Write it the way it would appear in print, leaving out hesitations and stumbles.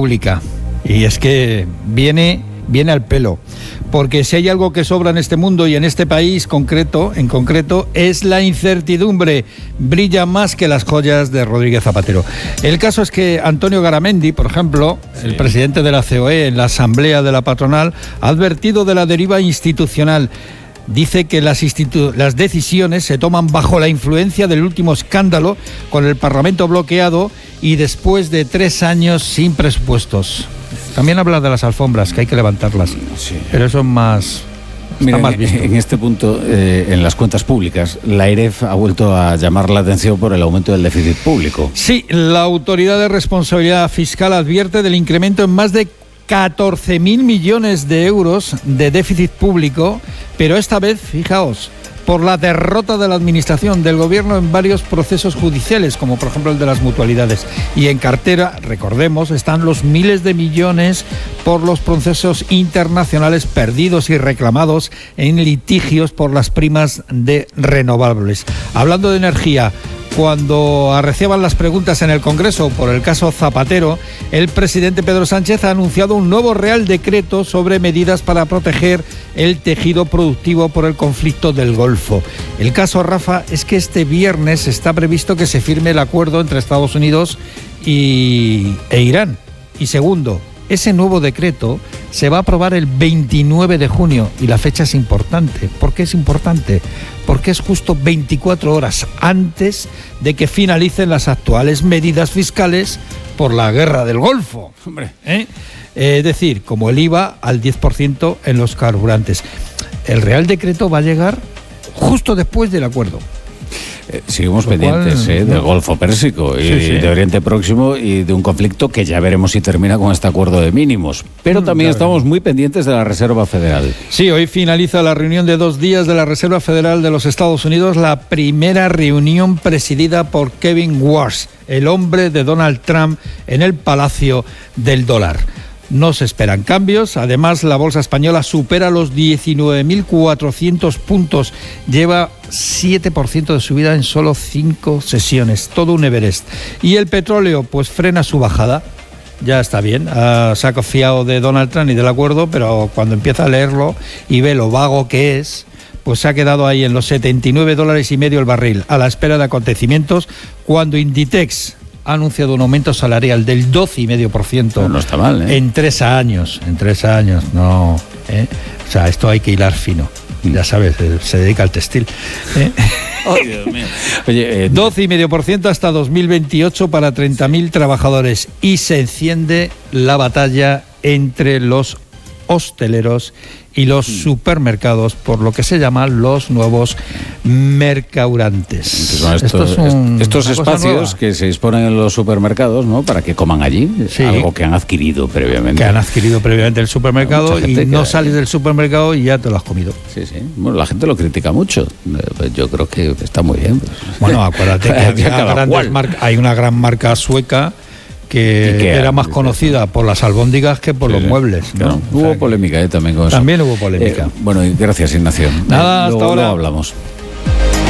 pública. Y es que viene al pelo. Porque si hay algo que sobra en este mundo y en este país en concreto, es la incertidumbre. Brilla más que las joyas de Rodríguez Zapatero. El caso es que Antonio Garamendi, por ejemplo, el presidente de la COE en la asamblea de la patronal, ha advertido de la deriva institucional. Dice que las decisiones se toman bajo la influencia del último escándalo, con el Parlamento bloqueado y después de 3 años sin presupuestos. También habla de las alfombras, que hay que levantarlas, sí. Pero eso es más... Mira, en este punto, en las cuentas públicas, la AEREF ha vuelto a llamar la atención por el aumento del déficit público. Sí, la Autoridad de Responsabilidad Fiscal advierte del incremento en más de 14.000 millones de euros de déficit público, pero esta vez, fijaos, por la derrota de la administración del gobierno en varios procesos judiciales, como por ejemplo el de las mutualidades. Y en cartera, recordemos, están los miles de millones por los procesos internacionales perdidos y reclamados en litigios por las primas de renovables. Hablando de energía, cuando arreciaban las preguntas en el Congreso por el caso Zapatero, el presidente Pedro Sánchez ha anunciado un nuevo Real Decreto sobre medidas para proteger el tejido productivo por el conflicto del Golfo. El caso, Rafa, es que este viernes está previsto que se firme el acuerdo entre Estados Unidos e Irán. Y segundo, ese nuevo decreto se va a aprobar el 29 de junio y la fecha es importante. ¿Por qué es importante? Porque es justo 24 horas antes de que finalicen las actuales medidas fiscales por la guerra del Golfo. Hombre. Es decir, como el IVA al 10% en los carburantes. El Real Decreto va a llegar justo después del acuerdo. Seguimos pendientes del Golfo Pérsico y de Oriente Próximo y de un conflicto que ya veremos si termina con este acuerdo de mínimos. Pero también estamos muy pendientes de la Reserva Federal. Sí, hoy finaliza la reunión de 2 días de la Reserva Federal de los Estados Unidos, la primera reunión presidida por Kevin Warsh, el hombre de Donald Trump, en el Palacio del Dólar. No se esperan cambios. Además, la bolsa española supera los 19.400 puntos. Lleva 7% de subida en solo 5 sesiones. Todo un Everest. Y el petróleo, pues frena su bajada. Ya está bien. Se ha confiado de Donald Trump y del acuerdo, pero cuando empieza a leerlo y ve lo vago que es, pues se ha quedado ahí en los $79.50 el barril, a la espera de acontecimientos, cuando Inditex ha anunciado un aumento salarial del 12,5%. No está mal, En 3 años, no. O sea, esto hay que hilar fino. Ya sabes, se dedica al textil. Oh, Dios mío. Oye, 12,5% hasta 2028 para 30.000 trabajadores. Y se enciende la batalla entre los hosteleros y los supermercados por lo que se llaman los nuevos mercaurantes. Estos espacios que se disponen en los supermercados, ¿no?, para que coman allí, algo que han adquirido previamente. El supermercado y no sales del supermercado y ya te lo has comido. Sí. Bueno, la gente lo critica mucho. Yo creo que está muy bien. Bueno, acuérdate que hay una gran marca sueca que era más conocida por las albóndigas que por los muebles, ¿no? Hubo polémica también con eso. También hubo polémica. Bueno, y gracias, Ignacio. Nada, hasta ahora. Luego hablamos.